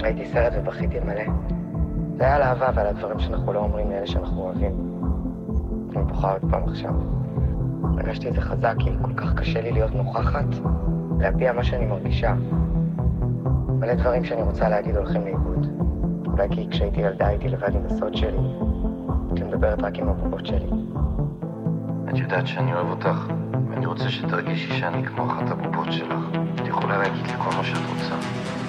ראיתי סרט ובכיתי מלא. זה היה על אהבה ועל הדברים שאנחנו לא אומרים לאלה שאנחנו אוהבים. אני בוכה עוד פעם עכשיו. הרגשתי את זה חזק, כי כל כך קשה לי להיות נוכחת, להביע מה שאני מרגישה. מלא דברים שאני רוצה להגיד הולכים לאיבוד. אולי כי כשהייתי ילדה הייתי לבד עם הסוד שלי. הייתי מדברת רק עם הבובות שלי. את יודעת שאני אוהב אותך, ואני רוצה שתרגישי שאני כמו אחת הבובות שלך. את יכולה להגיד לי כל מה שאת רוצה.